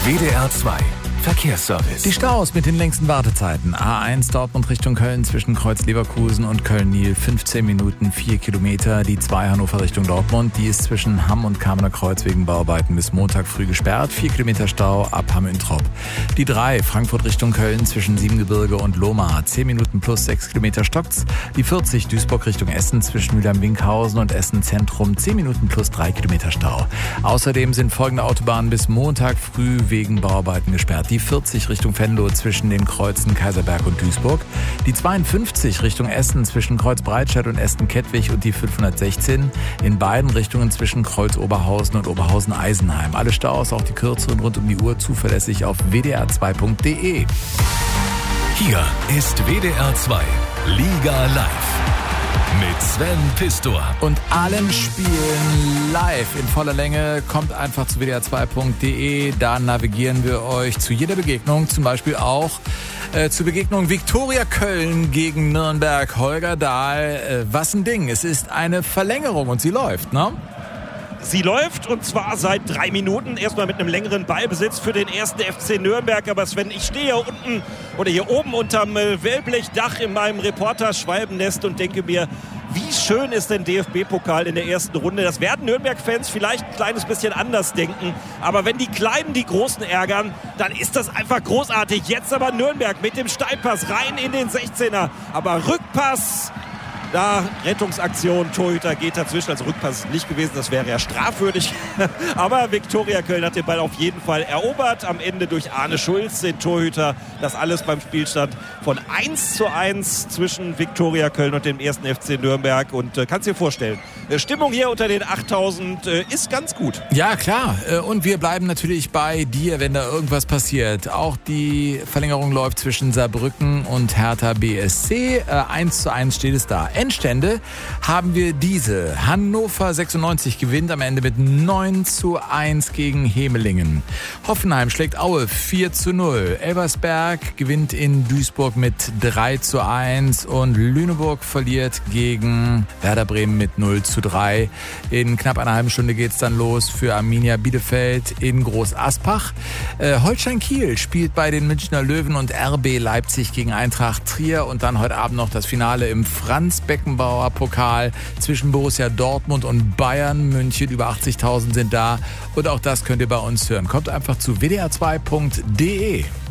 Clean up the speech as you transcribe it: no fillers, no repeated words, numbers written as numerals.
WDR 2 Verkehrsservice. Die Staus mit den längsten Wartezeiten. A1 Dortmund Richtung Köln zwischen Kreuz Leverkusen und Köln-Niel 15 Minuten, 4 Kilometer. Die 2 Hannover Richtung Dortmund, die ist zwischen Hamm und Kamener Kreuz wegen Bauarbeiten bis Montag früh gesperrt. 4 Kilometer Stau ab Hamm-Introp. Die 3 Frankfurt Richtung Köln zwischen Siebengebirge und Lohmar. 10 Minuten plus 6 Kilometer stockt's. Die 40 Duisburg Richtung Essen zwischen Mülheim-Winkhausen und Essen Zentrum. 10 Minuten plus 3 Kilometer Stau. Außerdem sind folgende Autobahnen bis Montag früh wegen Bauarbeiten gesperrt. Die 40 Richtung Venlo zwischen den Kreuzen Kaiserberg und Duisburg. Die 52 Richtung Essen zwischen Kreuz Breitscheid und Essen-Kettwig und die 516 in beiden Richtungen zwischen Kreuz Oberhausen und Oberhausen-Eisenheim. Alle Staus, auch die kürzeren rund um die Uhr, zuverlässig auf wdr2.de. Hier ist WDR 2 Liga Live mit Sven Pistor. Und allen Spielen live in voller Länge. Kommt einfach zu wdr2.de. Da navigieren wir euch zu jeder Begegnung, zum Beispiel auch zur Begegnung Viktoria Köln gegen Nürnberg. Holger Dahl, was ein Ding. Es ist eine Verlängerung und sie läuft, ne? Sie läuft und zwar seit 3 Minuten. Erstmal mit einem längeren Ballbesitz für den ersten FC Nürnberg. Aber Sven, ich stehe hier unten oder hier oben unterm Wellblechdach in meinem Reporter-Schwalbennest und denke mir, wie schön ist denn DFB-Pokal in der ersten Runde? Das werden Nürnberg-Fans vielleicht ein kleines bisschen anders denken. Aber wenn die Kleinen die Großen ärgern, dann ist das einfach großartig. Jetzt aber Nürnberg mit dem Steilpass rein in den 16er. Aber Rückpass... Da Rettungsaktion, Torhüter geht dazwischen, also Rückpass ist nicht gewesen, das wäre ja strafwürdig. Aber Viktoria Köln hat den Ball auf jeden Fall erobert, am Ende durch Arne Schulz, den Torhüter. Das alles beim Spielstand von 1:1 zwischen Viktoria Köln und dem ersten FC Nürnberg. Und kannst dir vorstellen, Stimmung hier unter den 8000 ist ganz gut. Ja, klar. Und wir bleiben natürlich bei dir, wenn da irgendwas passiert. Auch die Verlängerung läuft zwischen Saarbrücken und Hertha BSC. 1:1 steht es da. Endstände haben wir diese. Hannover 96 gewinnt am Ende mit 9:1 gegen Hemelingen. Hoffenheim schlägt Aue 4:0. Elversberg gewinnt in Duisburg mit 3:1 und Lüneburg verliert gegen Werder Bremen mit 0:3. In knapp einer halben Stunde geht's dann los für Arminia Bielefeld in Groß Aspach. Holstein Kiel spielt bei den Münchner Löwen und RB Leipzig gegen Eintracht Trier und dann heute Abend noch das Finale im Franz-Beckenbauer Pokal zwischen Borussia Dortmund und Bayern München. Über 80.000 sind da und auch das könnt ihr bei uns hören. Kommt einfach zu wdr2.de.